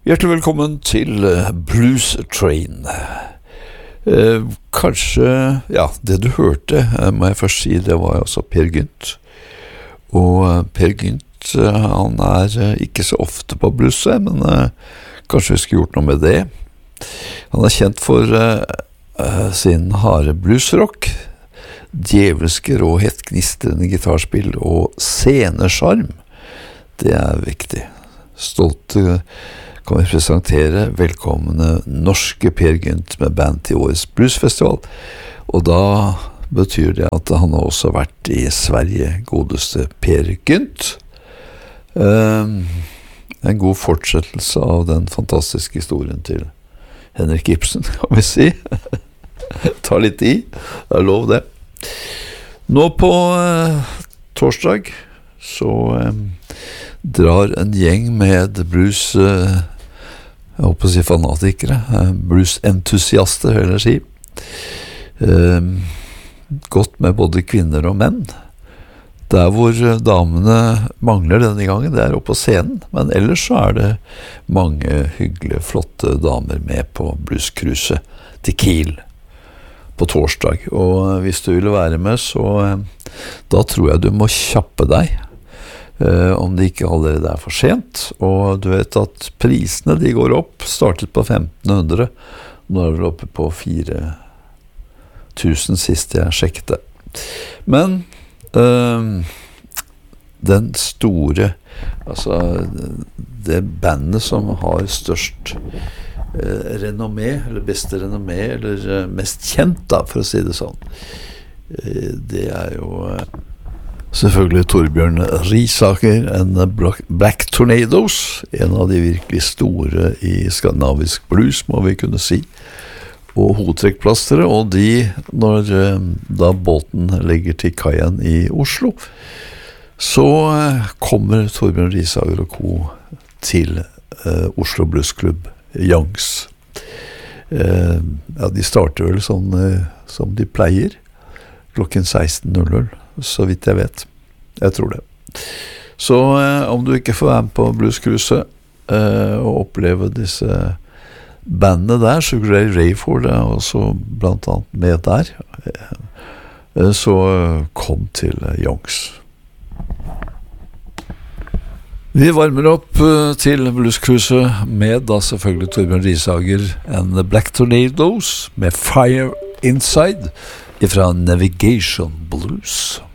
Hjertelig velkommen til Blues Train. Kanskje, ja, det du hørte, må jeg først si, det var altså Per Gynt. Og Per Gynt, han ikke så ofte på blueset, men kanskje vi skulle gjort noe med det. Han kjent for sin harde bluesrock, djevelske råhet, gnistrende gitarspill og scenesjarm. Det viktig. Stolte kan vi presentere velkomne norske Per Gynt med band til årets bluesfestival, og da betyr det at han har også vært i Sverige, godeste Per Gynt. En god fortsettelse av den fantastiske historien til Henrik Ibsen, kan vi si. Ta litt i, det lov det. Nå på torsdag så drar en gjeng med blues, jeg håper å si fanatikere, bluesentusiaster, vil jeg si. Godt med både kvinner og menn. Der hvor damene mangler denne gangen, det oppe på scenen, men ellers så det mange hyggelige, flotte damer med på bluescruiset til Kiel på torsdag. Og hvis du vil være med, så da tror jeg du må kjappe deg. Om det ikke allerede for sent, og du vet at prisene de går opp, startet på 1500, nå det oppe på 4000 sist jeg sjekket det. Men den store, altså det bandet som har størst renommé, eller beste renommé, eller mest kjent da, for å si det sånn, det jo selvfølgelig Torbjørn Risager, en Black Tornadoes, en av de virkelig store i skandinavisk blues, må vi kunne si, og hovedtrekkplastere, og de, når da båten legger til kaien i Oslo, så kommer Torbjørn Risager og co. til Oslo Blues Club Youngs. Ja, de starter vel sånn som de pleier, klokken 16:00, så vidt jeg vet. Jeg tror det. Så om du ikke får være med på bluescruiset og oppleve disse bandene der, så Ray Rayford også blant annet med der, så kom til Youngs. Vi varmer opp til bluescruiset med da selvfølgelig Torbjørn Risager and the Black Tornadoes med Fire Inside fra Navigation Blues.